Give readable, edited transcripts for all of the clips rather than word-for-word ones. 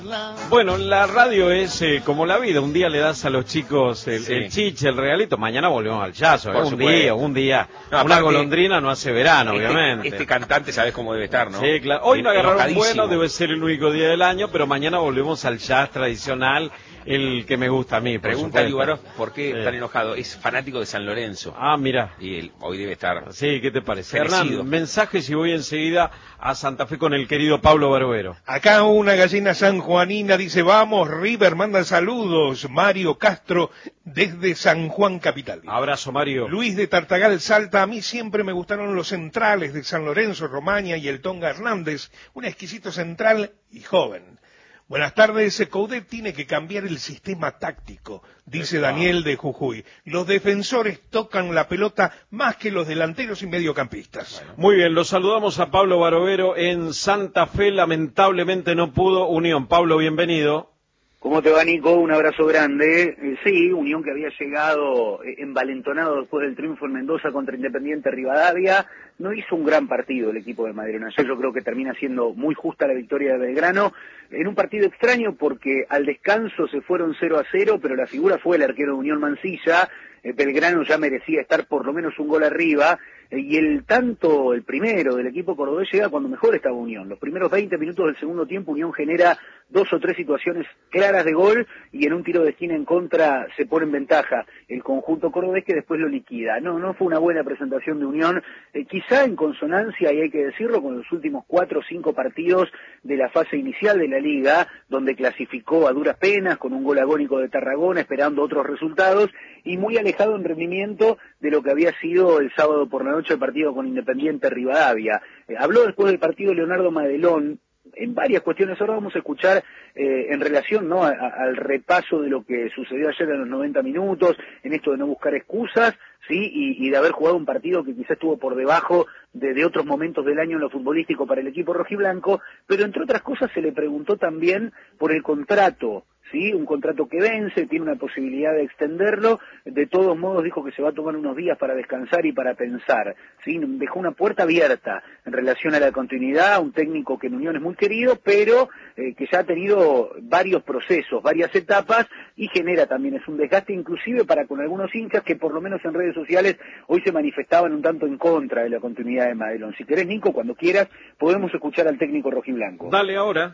Bueno, la radio es como la vida. Un día le das a los chicos el chiche, el regalito. Mañana volvemos al jazz. Un día. No, una golondrina no hace verano, obviamente. Este cantante sabes cómo debe estar, ¿no? Sí, claro. Hoy no agarraron bueno, debe ser el único día del año, pero mañana volvemos al jazz tradicional, el que me gusta a mí. Pregunta a Liubarov por qué tan enojado. Es fanático de San Lorenzo. Ah, mira. Y él hoy debe estar. Sí, ¿qué te parece? Fenecido. Hernán, mensajes y voy enseguida a Santa Fe con el querido Pablo Barbero. Acá una gallina sanjuanina dice, vamos, River, manda saludos. Mario Castro, desde San Juan Capital. Abrazo, Mario. Luis de Tartagal Salta, a mí siempre me gustaron los centrales de San Lorenzo, Romaña y el Tonga Hernández, un exquisito central y joven. Buenas tardes, Coudet tiene que cambiar el sistema táctico, dice Daniel de Jujuy. Los defensores tocan la pelota más que los delanteros y mediocampistas. Bueno. Muy bien, los saludamos a Pablo Barbero en Santa Fe, lamentablemente no pudo. Unión, Pablo, bienvenido. ¿Cómo te va, Nico? Un abrazo grande. Sí, Unión que había llegado envalentonado después del triunfo en Mendoza contra Independiente Rivadavia. No hizo un gran partido el equipo de Madrid. Ayer yo creo que termina siendo muy justa la victoria de Belgrano. En un partido extraño porque al descanso se fueron 0-0, pero la figura fue el arquero de Unión Mancilla. Belgrano ya merecía estar por lo menos un gol arriba. Y el primero del equipo cordobés llega cuando mejor estaba Unión. Los primeros 20 minutos del segundo tiempo Unión genera 2 o 3 situaciones claras de gol y en un tiro de esquina en contra se pone en ventaja el conjunto cordobés que después lo liquida. No fue una buena presentación de Unión, quizá en consonancia, y hay que decirlo, con los últimos 4 o 5 partidos de la fase inicial de la liga, donde clasificó a duras penas con un gol agónico de Tarragona, esperando otros resultados, y muy alejado en rendimiento de lo que había sido el sábado por la noche el partido con Independiente Rivadavia. Habló después del partido Leonardo Madelón en varias cuestiones. Ahora vamos a escuchar en relación al repaso de lo que sucedió ayer en los 90 minutos, en esto de no buscar excusas, sí, y de haber jugado un partido que quizás estuvo por debajo de otros momentos del año en lo futbolístico para el equipo rojiblanco, pero entre otras cosas se le preguntó también por el contrato. Sí, un contrato que vence, tiene una posibilidad de extenderlo. De todos modos dijo que se va a tomar unos días para descansar y para pensar. Sí, dejó una puerta abierta en relación a la continuidad, un técnico que en Unión es muy querido, pero que ya ha tenido varios procesos, varias etapas, y genera también, es un desgaste inclusive para con algunos hinchas que por lo menos en redes sociales hoy se manifestaban un tanto en contra de la continuidad de Madelón. Si querés, Nico, cuando quieras, podemos escuchar al técnico rojiblanco. Dale ahora.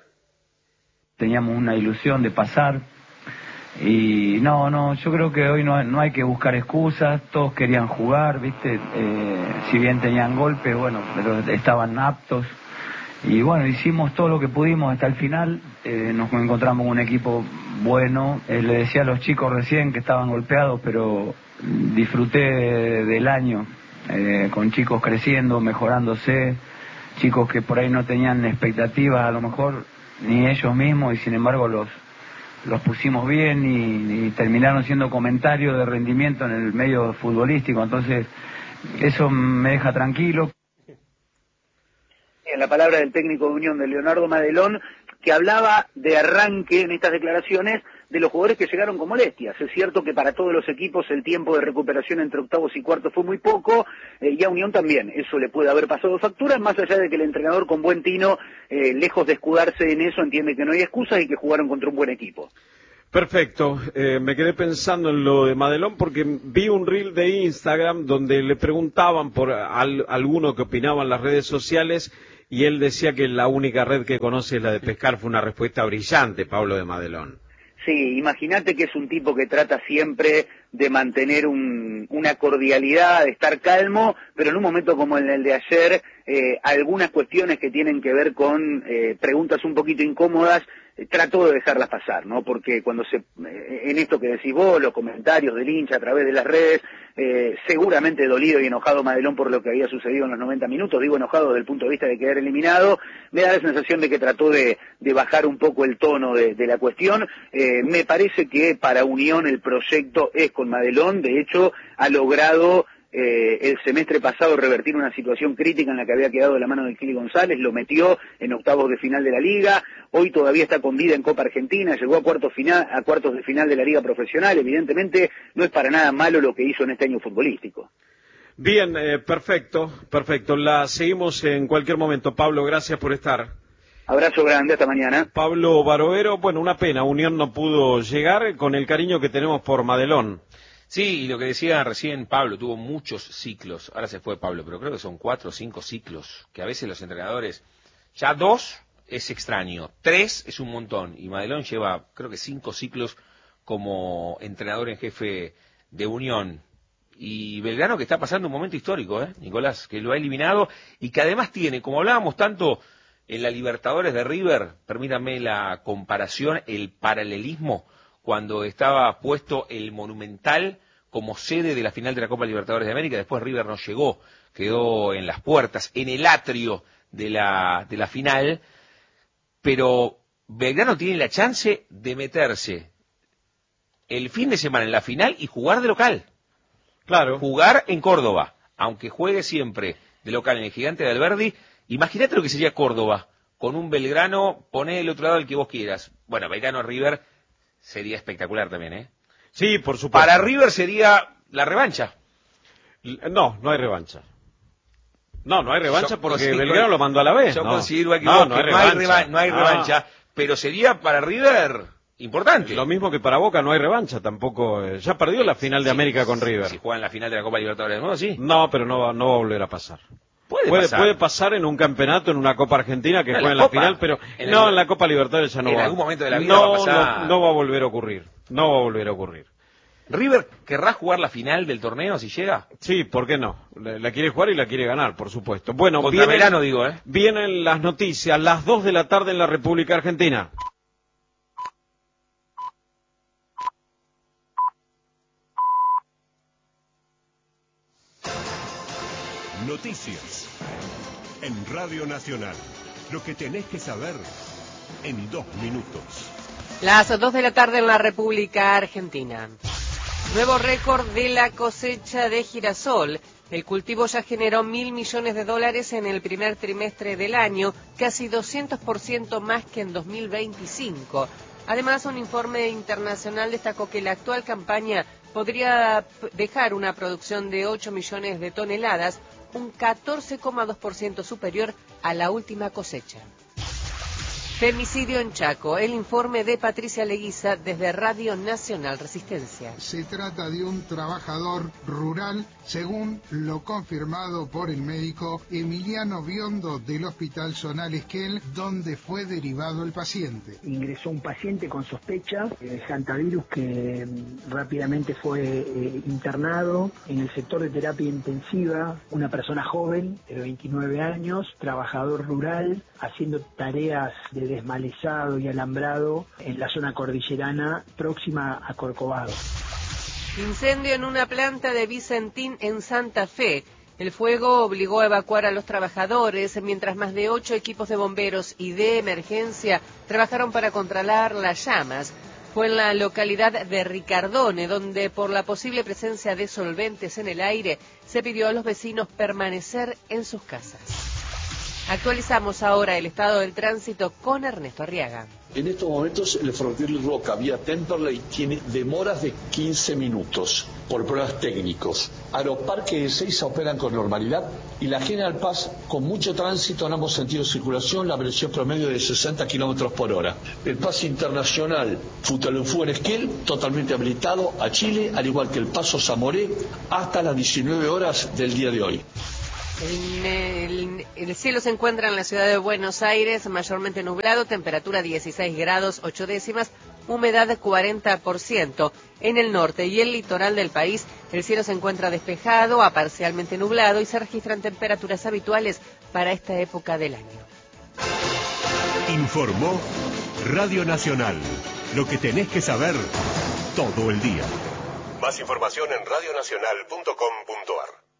Teníamos una ilusión de pasar y yo creo que hoy no hay que buscar excusas. Todos querían jugar, ¿viste? Si bien tenían golpes, bueno, pero estaban aptos y bueno, hicimos todo lo que pudimos hasta el final. Nos encontramos un equipo bueno. Le decía a los chicos recién que estaban golpeados, pero disfruté del año con chicos creciendo, mejorándose, chicos que por ahí no tenían expectativas a lo mejor ni ellos mismos, y sin embargo los pusimos bien y terminaron siendo comentarios de rendimiento en el medio futbolístico. Entonces eso me deja tranquilo. En la palabra del técnico de Unión, de Leonardo Madelón, que hablaba de arranque en estas declaraciones de los jugadores que llegaron con molestias. Es cierto que para todos los equipos el tiempo de recuperación entre octavos y cuartos fue muy poco, y a Unión también. Eso le puede haber pasado factura, más allá de que el entrenador con buen tino, lejos de escudarse en eso, entiende que no hay excusas y que jugaron contra un buen equipo. Perfecto, me quedé pensando en lo de Madelón porque vi un reel de Instagram donde le preguntaban por alguno que opinaba en las redes sociales y él decía que la única red que conoce es la de pescar. Fue una respuesta brillante, Pablo, de Madelón. Sí, imagínate que es un tipo que trata siempre de mantener una cordialidad, de estar calmo, pero en un momento como el de ayer, algunas cuestiones que tienen que ver con preguntas un poquito incómodas, trató de dejarlas pasar, ¿no? Porque cuando en esto que decís vos, los comentarios del hincha a través de las redes, seguramente dolido y enojado Madelón por lo que había sucedido en los 90 minutos, digo enojado desde el punto de vista de quedar eliminado, me da la sensación de que trató de bajar un poco el tono de la cuestión. Me parece que para Unión el proyecto es con Madelón, de hecho ha logrado el semestre pasado revertir una situación crítica en la que había quedado de la mano de Kili González, lo metió en octavos de final de la Liga, hoy todavía está con vida en Copa Argentina, llegó a cuartos de final de la Liga Profesional. Evidentemente no es para nada malo lo que hizo en este año futbolístico. Bien, perfecto, la seguimos en cualquier momento. Pablo, gracias por estar. Abrazo grande, hasta mañana. Pablo Barovero, bueno, una pena, Unión no pudo llegar con el cariño que tenemos por Madelón. Sí, y lo que decía recién Pablo, tuvo muchos ciclos, ahora se fue Pablo, pero creo que son 4 o 5 ciclos, que a veces los entrenadores, ya 2 es extraño, 3 es un montón, y Madelón lleva creo que 5 ciclos como entrenador en jefe de Unión. Y Belgrano que está pasando un momento histórico, Nicolás, que lo ha eliminado y que además tiene, como hablábamos tanto en la Libertadores de River, permítanme la comparación, el paralelismo, cuando estaba puesto el Monumental como sede de la final de la Copa Libertadores de América, después River no llegó, quedó en las puertas, en el atrio de la final, pero Belgrano tiene la chance de meterse el fin de semana en la final y jugar de local. Claro. Jugar en Córdoba, aunque juegue siempre de local en el Gigante de Alberdi. Imagínate lo que sería Córdoba, con un Belgrano, poné el otro lado el que vos quieras. Bueno, Belgrano-River sería espectacular también, Sí, por supuesto. Para River sería la revancha. No hay revancha. No hay revancha porque considero- Belgrano lo mandó a la vez. Yo no. considero que no no hay hay revancha. no hay revancha, pero sería para River importante. Lo mismo que para Boca no hay revancha tampoco. Ya perdió la final de América con River. Si juegan la final de la Copa Libertadores de nuevo, sí. No, pero no va a volver a pasar. Puede pasar en un campeonato, en una Copa Argentina que No, juegue en la la Copa. final, pero En en el- la Copa Libertadores ya no en va. algún momento de la vida va a pasar. No va a volver a ocurrir. No va a volver a ocurrir. ¿River querrá jugar la final del torneo si llega? Sí, ¿por qué no? La quiere jugar y la quiere ganar, por supuesto. Bueno, Contra Belgrano, digo, vienen las noticias, las 2 de la tarde en la República Argentina. Noticias en Radio Nacional. Lo que tenés que saber en 2 minutos. Las 2 de la tarde en la República Argentina. Nuevo récord de la cosecha de girasol. El cultivo ya generó $1.000 millones en el primer trimestre del año, casi 200% más que en 2025. Además, un informe internacional destacó que la actual campaña podría dejar una producción de 8 millones de toneladas, un 14,2% superior a la última cosecha. Femicidio en Chaco. El informe de Patricia Leguiza desde Radio Nacional Resistencia. Se trata de un trabajador rural, según lo confirmado por el médico Emiliano Biondo del Hospital Zonal Esquel, donde fue derivado el paciente. Ingresó un paciente con sospecha de hantavirus que rápidamente fue internado en el sector de terapia intensiva, una persona joven de 29 años, trabajador rural, haciendo tareas de desmalezado y alambrado en la zona cordillerana próxima a Corcovado. Incendio en una planta de Vicentín en Santa Fe. El fuego obligó a evacuar a los trabajadores, mientras más de 8 equipos de bomberos y de emergencia trabajaron para controlar las llamas. Fue en la localidad de Ricardone, donde por la posible presencia de solventes en el aire, se pidió a los vecinos permanecer en sus casas. Actualizamos ahora el estado del tránsito con Ernesto Arriaga. En estos momentos el ferrocarril Roca vía Temperley tiene demoras de 15 minutos por problemas técnicos. Aeroparque de Ezeiza operan con normalidad y la General Paz con mucho tránsito en ambos sentidos de circulación, la velocidad promedio de 60 kilómetros por hora. El paso internacional Futaleufú en Esquel totalmente habilitado a Chile, al igual que el paso Zamoré hasta las 19 horas del día de hoy. El cielo se encuentra en la ciudad de Buenos Aires mayormente nublado, temperatura 16 grados 8 décimas, humedad 40%. En el norte y el litoral del país, el cielo se encuentra despejado a parcialmente nublado y se registran temperaturas habituales para esta época del año. Informó Radio Nacional. Lo que tenés que saber todo el día. Más información en radionacional.com.ar.